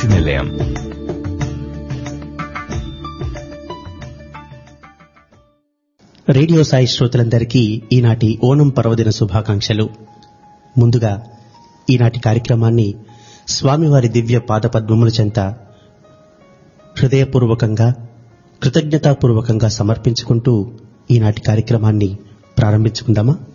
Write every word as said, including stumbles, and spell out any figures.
శక్తి నిలయం. రేడియో సాయి శ్రోతలందరికీ ఈనాటి ఓణం పర్వదిన శుభాకాంక్షలు. ముందుగా ఈనాటి కార్యక్రమాన్ని స్వామివారి దివ్య పాదపద్మముల చెంత హృదయపూర్వకంగా కృతజ్ఞతాపూర్వకంగా సమర్పించుకుంటూ ఈనాటి కార్యక్రమాన్ని ప్రారంభించుకుందామా?